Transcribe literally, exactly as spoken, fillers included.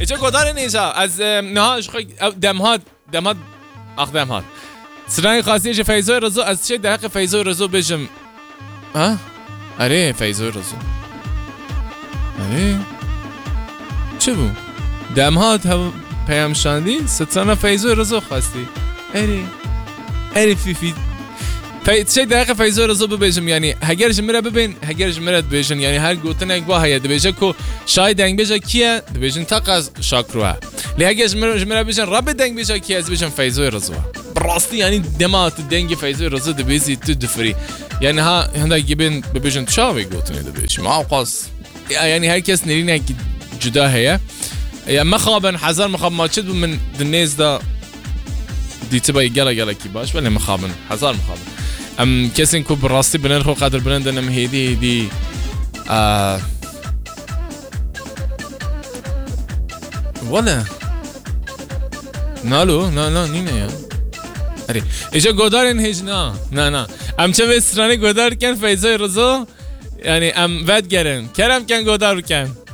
ایجا گودار نیجا از نه خو دمهات دمهات اخ دمهات سرای خاصی ایجا فیضوی رزو از چه در حق فیضوی رزو بجم ها آره فیضوی رزو آره چه بو دمهات پیام شاندی ستانا فیضوی رزو خواستی آره آره فی فی چه در حق فیضوی رزو ببیجم یعنی هگر جمره ببین هگر جمره ببیجن یعنی هر گوتن یک با هیاد ببیجه کو شاید دنگ بیجه کیه ببیجن تاق از شاکروه لی هگر جمره جمره ببیجن رب دنگ بیجه کیه از ببیجن فیضوی رزو براستی یعنی دمات دنگ فیضوی رزو دبیزی تو دفری یعنی ها هنده گیبین ببیجن چاوی گوتنی دبیجم آقاس یعنی هر کس نرینه که جدا هیا یا مخابن حذر مخاب ما چد من دنیز دا دیت بای گلا گلا کی باش ولی مخابن حذر مخابن ام کسی کو براستی بنر خو قدر بلند نم هیدی هیدی آه ولا نالو نه نه نینه یا اری ایجا گودار این هیچ نه نه نه ام چه وسترانی گودار کن فیضای رزو یعنی ام ود گرن کرم کن گودار کن